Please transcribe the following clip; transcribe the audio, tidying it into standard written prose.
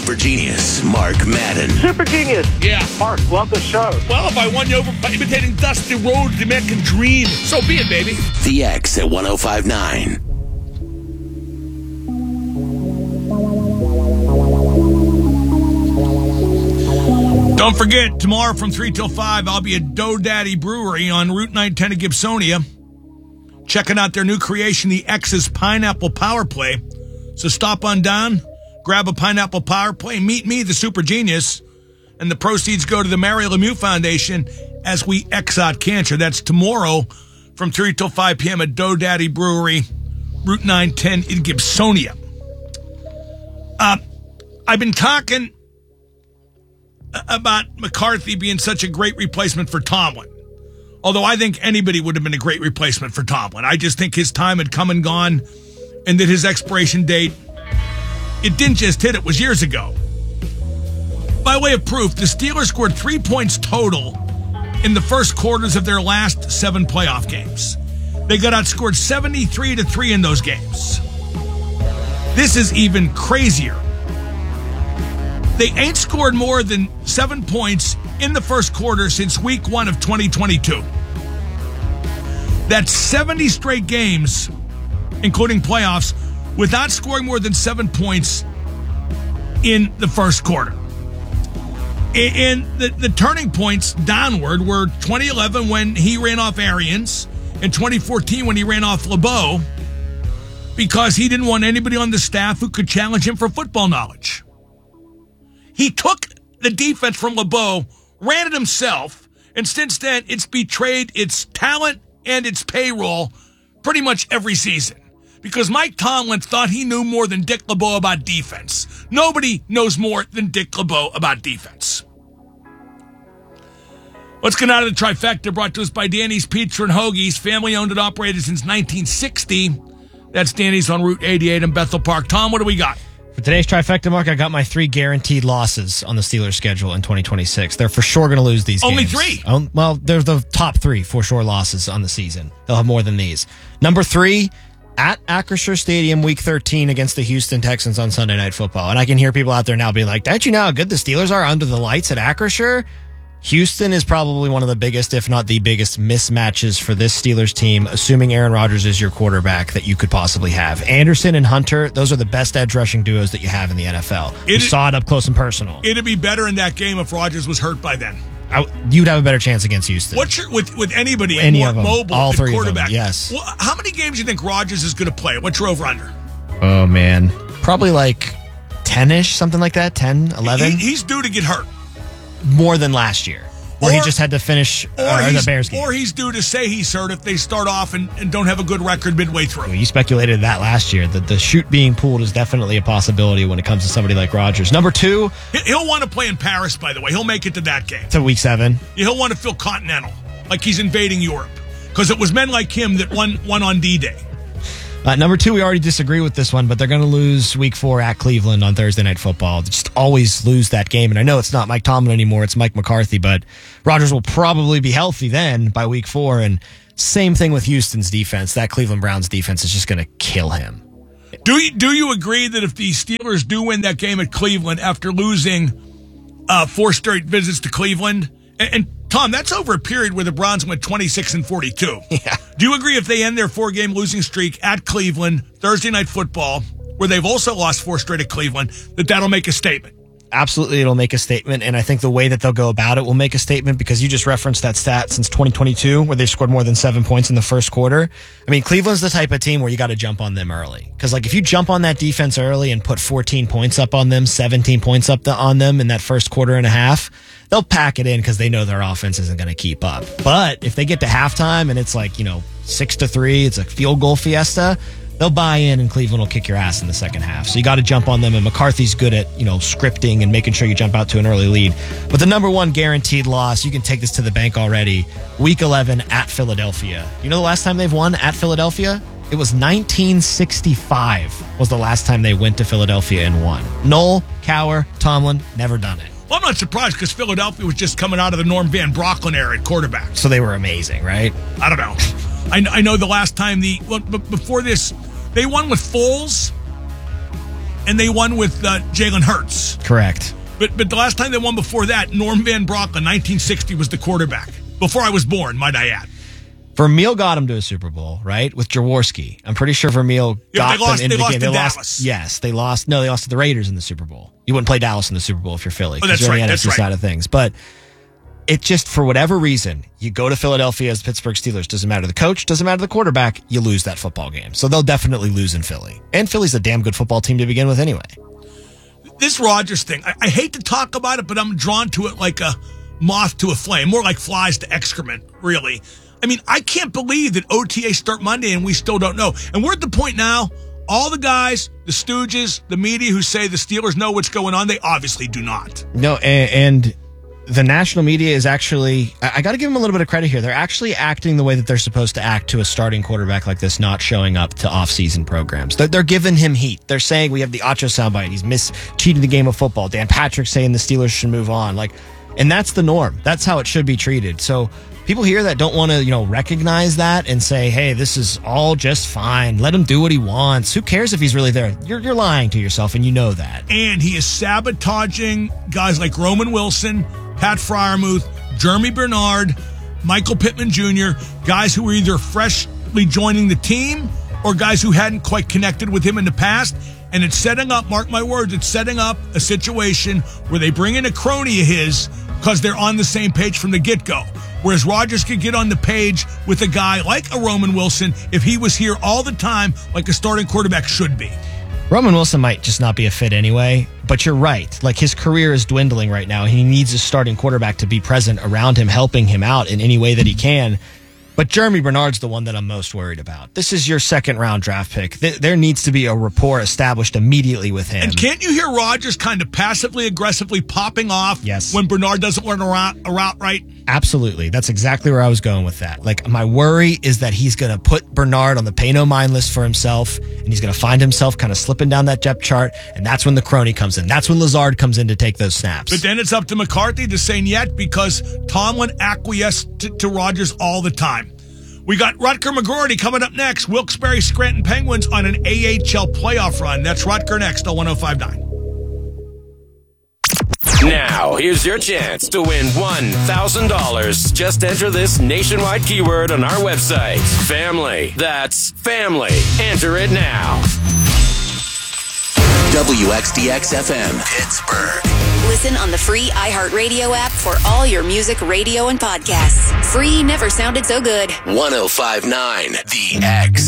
super genius, Mark Madden. Super genius. Yeah. Mark, love the show. Well, if I won you over by imitating Dusty Rhodes, the American Dream, so be it, baby. The X at 105.9. Don't forget, tomorrow from 3 till 5, I'll be at Dough Daddy Brewery on Route 910 in Gibsonia, checking out their new creation, the X's Pineapple Power Play. So stop on down, grab a Pineapple Power Play, meet me, the super genius, and the proceeds go to the Mary Lemieux Foundation as we X out cancer. That's tomorrow from 3 till 5 p.m. at Dough Daddy Brewery, Route 910 in Gibsonia. I've been talking about McCarthy being such a great replacement for Tomlin. Although I think anybody would have been a great replacement for Tomlin. I just think his time had come and gone, and that his expiration date, it didn't just hit, it was years ago. By way of proof, the Steelers scored 3 points total in the first quarters of their last 7 playoff games. They got outscored 73-3 in those games. This is even crazier. They ain't scored more than 7 points in the first quarter since week 1 of 2022. That's 70 straight games, including playoffs, without scoring more than 7 points in the first quarter. And the turning points downward were 2011 when he ran off Arians, and 2014 when he ran off LeBeau, because he didn't want anybody on the staff who could challenge him for football knowledge. He took the defense from LeBeau, ran it himself, and since then it's betrayed its talent and its payroll pretty much every season. Because Mike Tomlin thought he knew more than Dick LeBeau about defense. Nobody knows more than Dick LeBeau about defense. Let's get out of the trifecta, brought to us by Danny's Pizza and Hoagies, family-owned and operated since 1960. That's Danny's on Route 88 in Bethel Park. Tom, what do we got? For today's trifecta, Mark, I got my 3 guaranteed losses on the Steelers' schedule in 2026. They're for sure going to lose these Only games. 3? Well, they're the top 3 for sure losses on the season. They'll have more than these. Number 3, at Acrisure Stadium, Week 13 against the Houston Texans on Sunday Night Football. And I can hear people out there now being like, don't you know how good the Steelers are under the lights at Acrisure? Houston is probably one of the biggest, if not the biggest, mismatches for this Steelers team, assuming Aaron Rodgers is your quarterback, that you could possibly have. Anderson and Hunter, those are the best edge rushing duos that you have in the NFL. You saw it up close and personal. It'd be better in that game if Rodgers was hurt by then. You'd have a better chance against Houston. What's your, with anybody Any more of them, mobile all at 3 quarterback? of them, yes. Well, how many games do you think Rodgers is going to play? What's your over-under? Oh, man. Probably like 10-ish, something like that, 10, 11. He's due to get hurt. More than last year. Or he just had to finish the Bears game. Or he's due to say he's hurt if they start off and don't have a good record midway through. You speculated that last year. The chute being pulled is definitely a possibility when it comes to somebody like Rodgers. Number 2. He'll want to play in Paris, by the way. He'll make it to that game. To Week 7. He'll want to feel continental, like he's invading Europe. Because it was men like him that won on D-Day. Number 2, we already disagree with this one, but they're going to lose Week 4 at Cleveland on Thursday Night Football. They just always lose that game. And I know it's not Mike Tomlin anymore, it's Mike McCarthy, but Rodgers will probably be healthy then by Week 4. And same thing with Houston's defense. That Cleveland Browns defense is just going to kill him. Do you agree that if the Steelers do win that game at Cleveland after losing 4 straight visits to Cleveland, and Tom, that's over a period where the Browns went 26-42. Yeah. Do you agree if they end their 4-game losing streak at Cleveland, Thursday Night Football, where they've also lost 4 straight at Cleveland, that'll make a statement? Absolutely, it'll make a statement, and I think the way that they'll go about it will make a statement because you just referenced that stat since 2022 where they've scored more than 7 points in the first quarter. I mean, Cleveland's the type of team where you got to jump on them early because, like, if you jump on that defense early and put 14 points up on them, 17 points up on them in that first quarter and a half, they'll pack it in because they know their offense isn't going to keep up. But if they get to halftime and it's like, 6-3, it's a field goal fiesta, they'll buy in and Cleveland will kick your ass in the second half. So you got to jump on them, and McCarthy's good at, scripting and making sure you jump out to an early lead. But the number 1 guaranteed loss, you can take this to the bank already, Week 11 at Philadelphia. You know the last time they've won at Philadelphia? It was 1965 was the last time they went to Philadelphia and won. Noel, Cowher, Tomlin, never done it. Well, I'm not surprised because Philadelphia was just coming out of the Norm Van Brocklin era at quarterback. So they were amazing, right? I don't know. I know the last time before this, they won with Foles. and they won with Jalen Hurts. Correct. But the last time they won before that, Norm Van Brocklin, 1960, was the quarterback. Before I was born, might I add. Vermeil got him to a Super Bowl, right? With Jaworski. I'm pretty sure Vermeil got them into the game. They lost to Dallas. Yes, they lost. No, they lost to the Raiders in the Super Bowl. You wouldn't play Dallas in the Super Bowl if you're Philly. Oh, that's you're right. on the That's NFC right. side of things. But it just, for whatever reason, you go to Philadelphia as the Pittsburgh Steelers. Doesn't matter the coach, doesn't matter the quarterback, you lose that football game. So they'll definitely lose in Philly. And Philly's a damn good football team to begin with anyway. This Rodgers thing, I hate to talk about it, but I'm drawn to it like a moth to a flame, more like flies to excrement, really. I mean, I can't believe that OTA start Monday and we still don't know. And we're at the point now, all the guys, the stooges, the media who say the Steelers know what's going on, they obviously do not. No, and the national media is actually, I got to give them a little bit of credit here. They're actually acting the way that they're supposed to act to a starting quarterback like this, not showing up to off-season programs. They're giving him heat. They're saying we have the Acho soundbite. He's cheating the game of football. Dan Patrick saying the Steelers should move on. And that's the norm. That's how it should be treated. So people here that don't want to, recognize that and say, hey, this is all just fine. Let him do what he wants. Who cares if he's really there? You're lying to yourself, and you know that. And he is sabotaging guys like Roman Wilson, Pat Freiermuth, Jeremy Bernard, Michael Pittman Jr., guys who were either freshly joining the team or guys who hadn't quite connected with him in the past. And it's setting up, mark my words, it's setting up a situation where they bring in a crony of his because they're on the same page from the get-go. Whereas Rodgers could get on the page with a guy like a Roman Wilson if he was here all the time like a starting quarterback should be. Roman Wilson might just not be a fit anyway, but you're right. His career is dwindling right now. He needs a starting quarterback to be present around him, helping him out in any way that he can. But Jeremy Bernard's the one that I'm most worried about. This is your second-round draft pick. There needs to be a rapport established immediately with him. And can't you hear Rodgers kind of passively, aggressively popping off when Bernard doesn't run a route right? Absolutely. That's exactly where I was going with that. My worry is that he's going to put Bernard on the pay no mind list for himself, and he's going to find himself kind of slipping down that depth chart, and that's when the crony comes in. That's when Lazard comes in to take those snaps. But then it's up to McCarthy to say yet because Tomlin acquiesced to Rodgers all the time. We got Rutger McGroarty coming up next. Wilkes-Barre Scranton Penguins on an AHL playoff run. That's Rutger next on 105.9. Now, here's your chance to win $1,000. Just enter this nationwide keyword on our website. Family. That's family. Enter it now. WXDX-FM, Pittsburgh. Listen on the free iHeartRadio app for all your music, radio, and podcasts. Free never sounded so good. 105.9 The X.